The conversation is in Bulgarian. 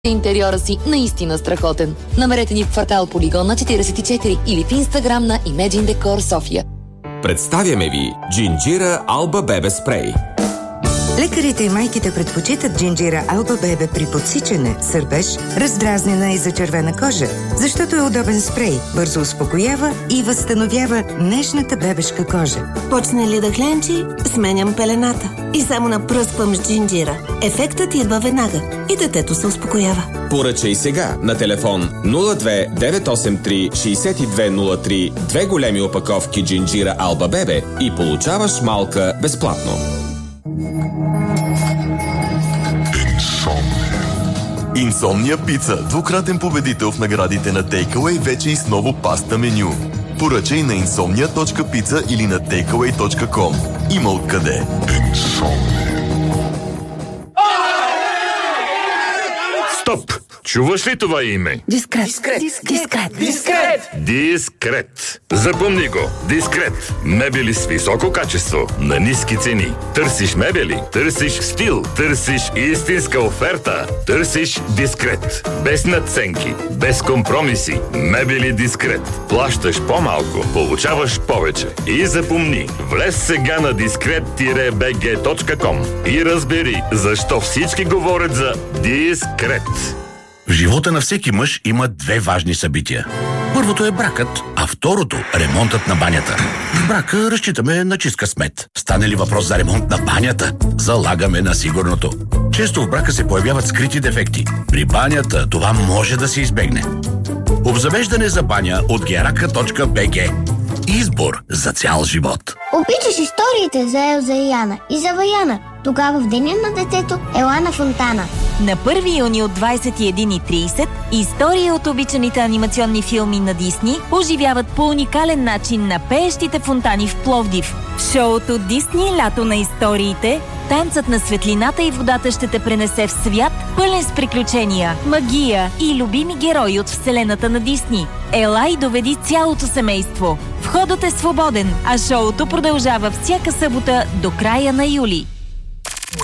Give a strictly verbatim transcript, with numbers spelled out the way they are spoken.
интериора си наистина страхотен. Намерете ни в квартал Полигон на четиридесет и четири или в Инстаграм на Imagine Decor София. Представяме ви Джинджира Алба Бебе спрей. Лекарите и майките предпочитат Джинджира Алба Бебе при подсичане, сърбеж, раздразнена и зачервена кожа, защото е удобен спрей, бързо успокоява и възстановява нежната бебешка кожа. Почне ли да хленчи, сменям пелената и само напръсквам с Джинджира. Ефектът идва веднага и детето се успокоява. Поръчай сега на телефон нула две девет осем три шестдесет и две нула три две големи опаковки Джинджира Алба Бебе и получаваш малка безплатно. Инсомния пица, двукратен победител в наградите на Takeaway, вече и с ново паста меню. Поръчай на инсомния точка пица или на тейкауей точка ком. Има откъде. Стоп! Чуваш ли това име? Дискрет. Дискрет. Дискрет. Дискрет! Дискрет! Запомни го! Дискрет! Мебели с високо качество, на ниски цени. Търсиш мебели, търсиш стил, търсиш истинска оферта. Търсиш Дискрет. Без надценки, без компромиси. Мебели Дискрет. Плащаш по-малко, получаваш повече. И запомни, влез сега на дискрет би джи точка ком и разбери защо всички говорят за Дискрет. В живота на всеки мъж има две важни събития. Първото е бракът, а второто – ремонтът на банята. В брака разчитаме на чист късмет. Стане ли въпрос за ремонт на банята, залагаме на сигурното. Често в брака се появяват скрити дефекти. При банята това може да се избегне. Обзавеждане за баня от герака точка би джи. Избор за цял живот. Обичаш историите за Елза и Яна и за Ваяна. Тогава в деня на детето ела на фонтана. На първи юни от двадесет и една и тридесет истории от обичаните анимационни филми на Дисни оживяват по уникален начин на пеещите фонтани в Пловдив. В шоуто Дисни лято на историите танцът на светлината и водата ще те пренесе в свят, пълен с приключения, магия и любими герои от вселената на Дисни. Ела и доведи цялото семейство. Входът е свободен, а шоуто продължава всяка събота до края на юли.